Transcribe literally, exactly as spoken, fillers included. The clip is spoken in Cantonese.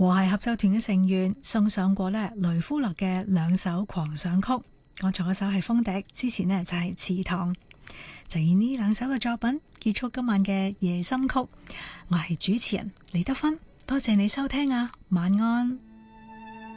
和諧合奏團嘅成員送上過呢雷夫勒嘅兩首狂想曲，我做嘅首係風笛，之前呢就係池塘，就以呢兩首嘅作品結束今晚嘅夜心曲。我係主持人李德芬，多謝你收聽啊，晚安。